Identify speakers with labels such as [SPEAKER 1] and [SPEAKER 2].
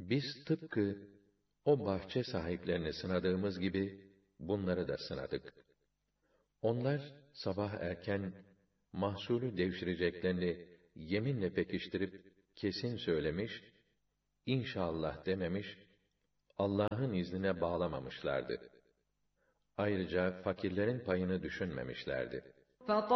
[SPEAKER 1] Biz tıpkı o bahçe sahiplerini sınadığımız gibi bunları da sınadık. Onlar sabah erken mahsulü devşireceklerini yeminle pekiştirip kesin söylemiş, İnşallah dememiş, Allah'ın iznine bağlamamışlardı. Ayrıca fakirlerin payını düşünmemişlerdi.